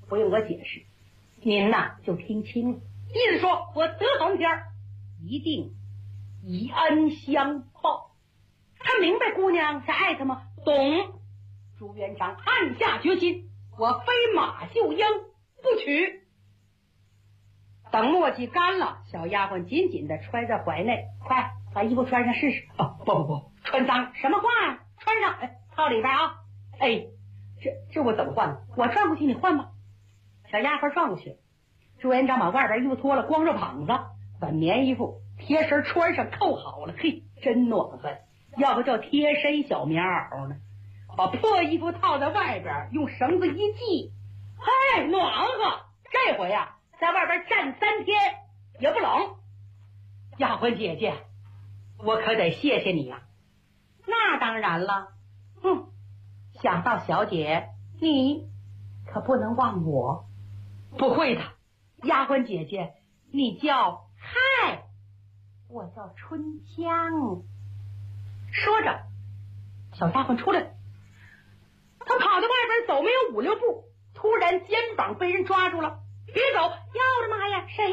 不用我解释，您呐就听清了。意思说我得好天儿，一定以恩相报。他明白姑娘是爱他吗？懂。朱元璋暗下决心，我非马秀英不娶。等墨迹干了，小丫鬟紧紧地揣在怀内，快把衣服穿上试试。不，穿脏什么话呀？穿上，套里边啊。这我怎么换呢？我转过去，你换吧。小丫鬟转过去，朱元璋把外边衣服脱了，光着膀子，把棉衣服贴身穿上，扣好了。嘿，真暖和，要不叫贴身小棉袄呢。把破衣服套在外边，用绳子一系，暖和。这回呀，在外边站3天也不冷。丫鬟姐姐，我可得谢谢你呀。那当然了。想到小姐，你可不能忘我。不会的，丫鬟姐姐，你叫我叫春香。说着，小丫鬟出来了。他跑到外边走没有5、6步，突然肩膀被人抓住了。别走！要了妈呀，谁呀？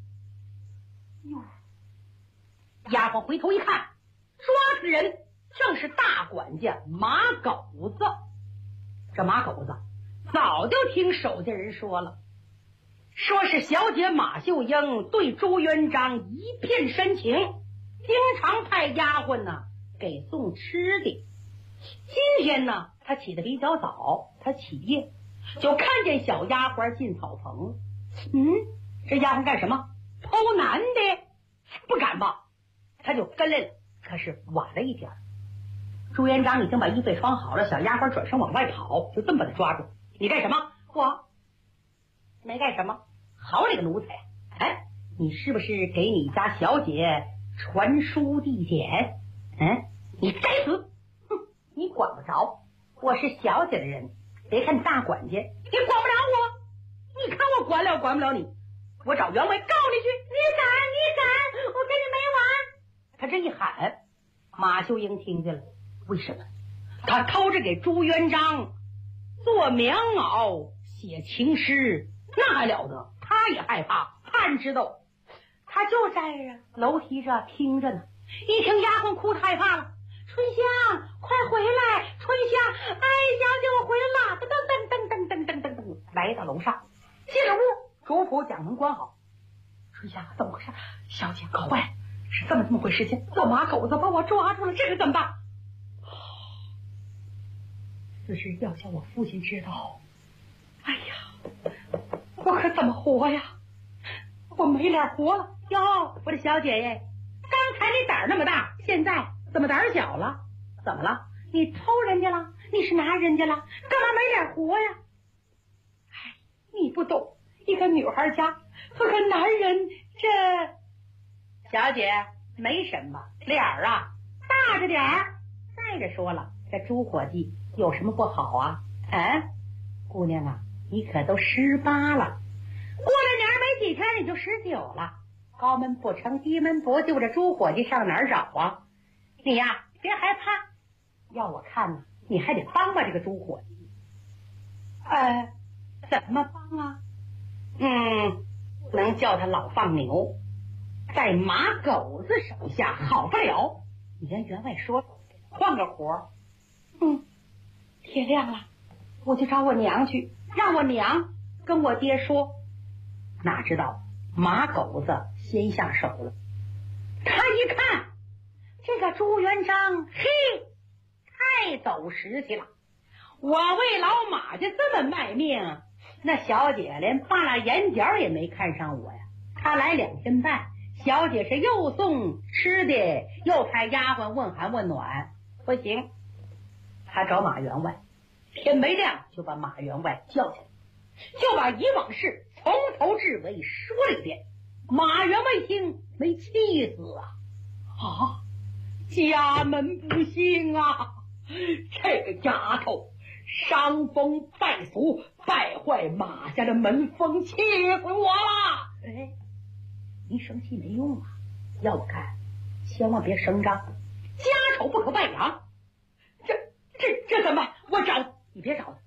丫鬟回头一看，抓此人正是大管家马狗子。这马狗子早就听手下人说了，说是小姐马秀英对朱元璋一片深情，经常派丫鬟呢给送吃的。今天呢，他起得比较早，他起夜就看见小丫鬟进草棚。这丫鬟干什么？偷男的？不敢吧？他就跟来了，可是晚了一点。朱元璋已经把衣服穿好了，小丫鬟转身往外跑，就这么把他抓住。你干什么？我没干什么。好你个奴才！你是不是给你家小姐传书递简？你该死！你管不着，我是小姐的人，别看大管家，你管不了我。你看我管了管不了你，我找员外告你去。你敢，我跟你没完。他这一喊，马秀英听见了。为什么？他偷着给朱元璋做棉袄写情诗，那还了得。他也害怕，怕知道，他就在楼梯上听着呢。一听丫鬟哭，他害怕了。春香，快回来！春香，小姐我回来了！噔，来到楼上，进了屋，主仆将门关好。春香，怎么回事？小姐搞坏了，是这么回事情。这马狗子把我抓住了，这可怎么办？此事要叫我父亲知道，我可怎么活呀？我没脸活了。哟，我的小姐耶，刚才你胆儿那么大，现在怎么胆儿小了？怎么了？你偷人家了？你是拿人家了？干嘛没脸活呀？你不懂，一个女孩家和个男人，这小姐没什么，脸儿啊大着点儿。再者说了，这朱伙计有什么不好啊？姑娘啊，你可都18了，过了年没几天你就19了。高门不成低门不就，这朱伙计上哪儿找啊？你呀，别害怕，要我看呢，你还得帮帮这个朱伙计。怎么帮啊？不能叫他老放牛，在马狗子手下好不了。你跟员外说，换个活。天亮了，我就找我娘去，让我娘跟我爹说。哪知道马狗子先下手了。他一看这个朱元璋，太走时气了。我为老马家这么卖命，那小姐连扒拉眼角也没看上我呀。他来2天半，小姐是又送吃的，又派丫鬟问寒问暖。不行，他找马员外，天没亮就把马员外叫起来，就把以往事从头至尾说了一遍。马员外听没气死家门不幸啊！这个丫头伤风败俗，败坏马家的门风，气死我了！你生气没用啊，要我看千万别声张，家丑不可外扬。这怎么办？我找你别找他，